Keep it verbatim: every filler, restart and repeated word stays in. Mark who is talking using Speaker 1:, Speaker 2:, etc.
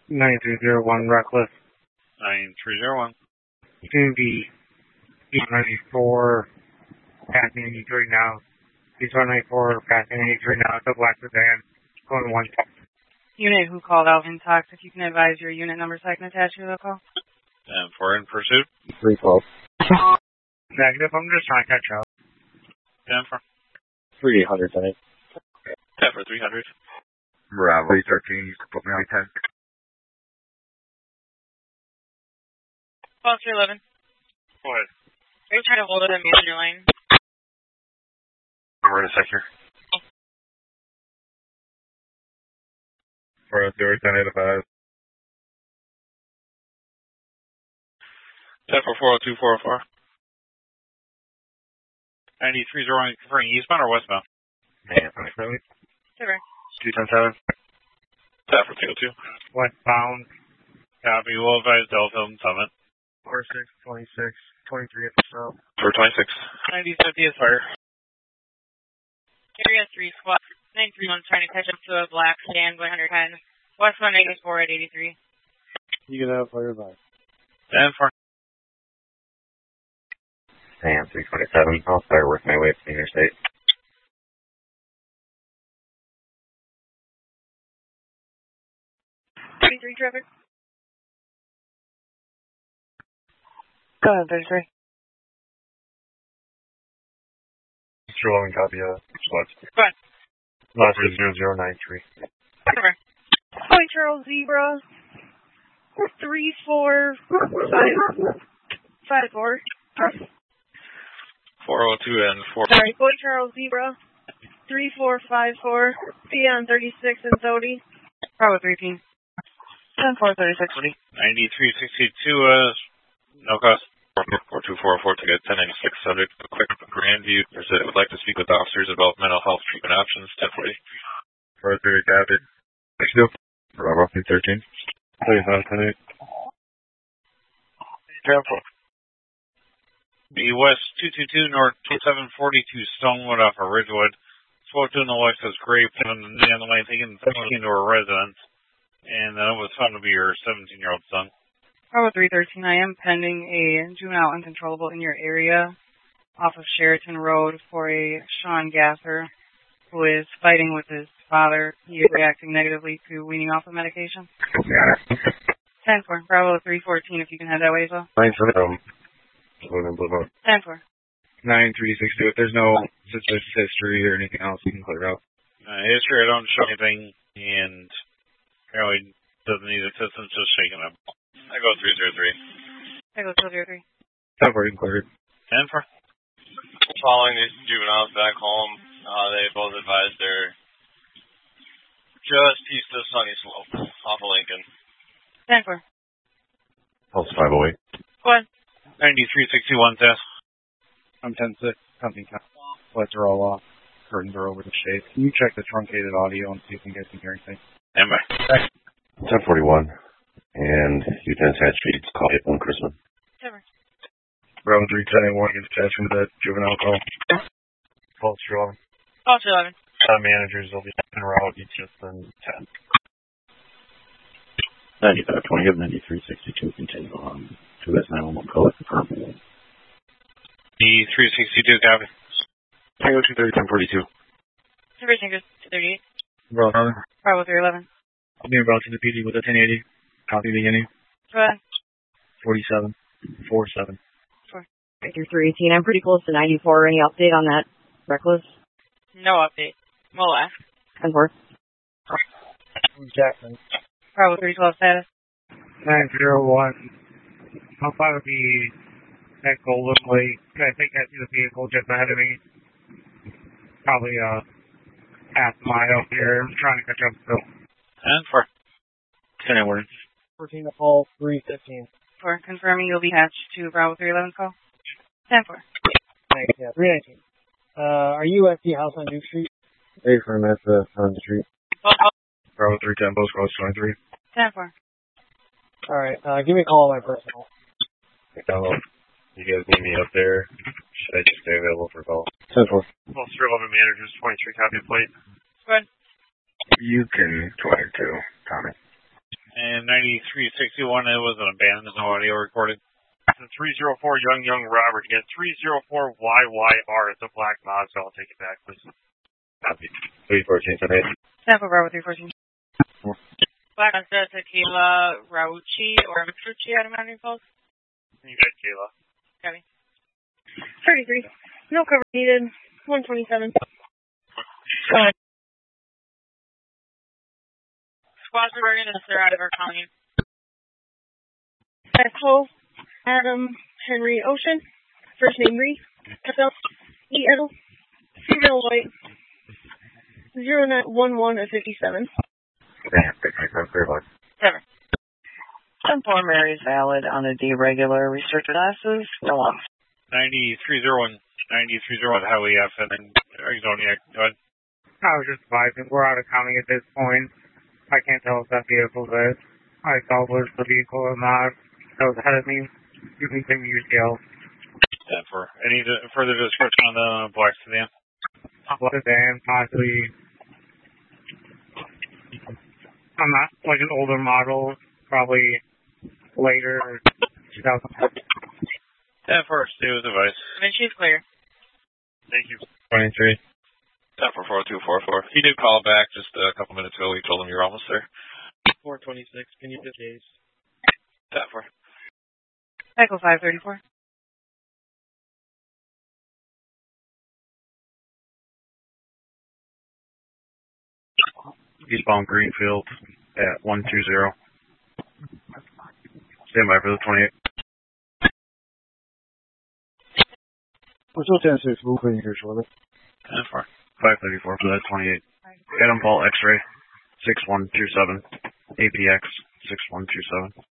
Speaker 1: nine three zero one Reckless.
Speaker 2: nine three zero one.
Speaker 1: To the East one ninety-four, passing eighty-three now. East one ninety-four, passing eighty-three now. The black sedan, going one.
Speaker 3: Unit who called out in talks, if you can advise your unit number so I can attach you to the call.
Speaker 2: And for in pursuit.
Speaker 1: three twelve. Negative, I'm just trying to catch up.
Speaker 2: ten for.
Speaker 1: three hundred, ten.
Speaker 2: ten for three hundred.
Speaker 1: Bravo. three thirteen, you can put me on ten.
Speaker 3: Foster eleven.
Speaker 2: Go ahead.
Speaker 3: Are you trying to hold it and manage your line?
Speaker 1: We're in a sec here. four oh zero, ten eight five.
Speaker 2: ten for four oh two, four oh four. ninety-three zero one, confirming eastbound or westbound?
Speaker 1: Yeah, really?
Speaker 3: Sure.
Speaker 1: two ten seven.
Speaker 2: ten for two oh two.
Speaker 1: Westbound.
Speaker 2: Copy, will advise Delta and Summit.
Speaker 1: four six, twenty-six, twenty-three at the south.
Speaker 2: For twenty-six. ninety fifty is fire.
Speaker 3: Area three squad. nine three one trying to catch up to a black sedan going one ten. Westbound eighty-four at eighty-three.
Speaker 1: You can have fire by.
Speaker 2: ten for.
Speaker 1: Sam, three twenty-seven. I'll start working my way up the interstate.
Speaker 3: thirty-three traffic. Go ahead, thirty-three.
Speaker 1: Sure, and copy uh, what?
Speaker 3: Go ahead.
Speaker 1: Last is zero zero nine three.
Speaker 3: Okay. Point Charles Zebra. Three four five five four.
Speaker 2: four oh two and four.
Speaker 3: Sorry, Point Charles Zebra. Three four five four. P on thirty six and Zodi. Bravo three P. Ten four thirty six.
Speaker 2: Ninety-three sixty-two. Uh, no cost. Four two four four to get ten ninety six. Subject to quick Grandview. President would like to speak with officers about mental health treatment options. Ten forty.
Speaker 1: four three copy. Next deal. Bravo three thirteen. thirty-five ten eight.
Speaker 2: ten four. The West two two two North twenty-seven forty-two Stonewood off of Ridgewood. Spoke to the wife as Grape and the man the taken into a residence. And then it was found to be her seventeen year old son.
Speaker 3: Bravo three thirteen, I am pending a juvenile uncontrollable in your area off of Sheraton Road for a Sean Gasser who is fighting with his father. He is reacting negatively to weaning off of medication. ten four, Bravo three fourteen, if you can head that way as well.
Speaker 1: nine seven.
Speaker 3: ten four.
Speaker 1: nine three six two. If there's no suspicious history or anything else, you can clear out.
Speaker 2: Uh, history, I don't show anything, and apparently doesn't need assistance, just shaking up. I go three zero three.
Speaker 3: I go two zero three.
Speaker 1: ten four, you can clear it.
Speaker 2: ten four.
Speaker 4: Following these juveniles back home, uh, they both advised they're just east of Sunny Slope, off of Lincoln.
Speaker 3: ten four.
Speaker 1: Pulse five oh eight.
Speaker 3: Go ahead.
Speaker 2: ninety-three sixty-one, test.
Speaker 1: I'm ten six, company count. Lights are all off. Curtains are over the shade. Can you check the truncated audio and see if you guys can hear anything?
Speaker 2: And by.
Speaker 5: ten forty-one. And Lieutenant Hatchfeed's call it on Christmas.
Speaker 3: Never.
Speaker 1: Bravo three ten one is attaching to that juvenile call. Pulse eleven.
Speaker 3: Pulse eleven.
Speaker 1: Uh, managers will be en route, each just in ten.
Speaker 5: ninety-five twenty of ninety-three sixty-two, continue on to S nine one one call it confirm.
Speaker 2: The three sixty-two, copy.
Speaker 1: Tango two thirty, ten forty-two.
Speaker 3: Everything goes two thirty-eight.
Speaker 1: Bravo.
Speaker 3: Bravo three eleven.
Speaker 1: I'll be en route to the P D with a ten eighty. Copy beginning.
Speaker 3: Go ahead.
Speaker 1: forty-seven. four seven.
Speaker 3: Four.
Speaker 6: Victor three eighteen, I'm pretty close to ninety-four. Any update on that Reckless?
Speaker 3: No update. We'll ask.
Speaker 6: ten four.
Speaker 1: Jackson.
Speaker 3: Bravo three twelve status.
Speaker 1: nine zero one. I'll probably be at Golden Lake. I think I see the vehicle just ahead of me. Probably uh, half a mile here. I'm trying to catch up still.
Speaker 2: ten four.
Speaker 1: ten words.
Speaker 7: fourteen to Paul, three fifteen.
Speaker 3: For confirming you'll be hatched to Bravo three eleven call. ten four.
Speaker 7: Thanks, yeah, three nineteen. Uh, are you at the house on Duke Street?
Speaker 1: Hey, for that's uh, on the street.
Speaker 3: Oh, oh.
Speaker 1: Bravo three ten, post close twenty-three.
Speaker 3: ten four.
Speaker 7: Alright, uh, give me a call on my personal.
Speaker 1: Hello. You guys need me up there? Should I just stay available for call?
Speaker 5: ten four.
Speaker 1: Pulse three eleven managers, twenty-three copy plate.
Speaker 3: Go ahead.
Speaker 1: You can twenty-two, Tommy.
Speaker 2: And ninety-three sixty-one, it was an abandoned, there's no audio recorded.
Speaker 8: three zero four Young Young Robert. Get three zero four Y Y R. It's a black Mazda. I'll take it back, please.
Speaker 5: Copy. three fourteen, seven eight.
Speaker 3: Tampa Bravo three fourteen. Black Mazda, Tequila, Rauchi, or Petrucci, I don't know how you call it.
Speaker 8: You got Kayla.
Speaker 3: Copy.
Speaker 9: thirty-three. No cover needed. one twenty-seven.
Speaker 3: Squads are working this, they're out of our county.
Speaker 9: Echo, Adam, Henry, Ocean. First name Reed. F L, E L, female white. zero nine one one of fifty-seven.
Speaker 3: Seven.
Speaker 10: ten four Mary's valid on a deregular restricted classes. No one.
Speaker 2: ninety-three oh one, ninety-three oh one Highway F and then Arizona. Go ahead.
Speaker 1: I was just advising, we're out of county at this point. I can't tell if that vehicle that I saw was the vehicle or not. That was ahead of me. You can give me your details.
Speaker 2: ten four. Any further description on the black sedan?
Speaker 1: Black sedan, possibly. I'm not like an older model, probably later, two thousand.
Speaker 2: ten four, stay with device.
Speaker 3: I mean, she's clear.
Speaker 8: Thank you.
Speaker 2: twenty-three.
Speaker 4: ten four four two four four. He did call back just a couple minutes ago. We told him you're almost there.
Speaker 7: four twenty-six. Can you just case?
Speaker 4: ten four.
Speaker 3: Echo five thirty-four.
Speaker 5: Eastbound Greenfield at one two zero. Stand by for the twenty-eight.
Speaker 7: We're still ten six. We'll clean here shortly.
Speaker 5: ten four. five thirty-four for that twenty-eight. Adam Paul X-ray six one two seven. A P X six one two seven.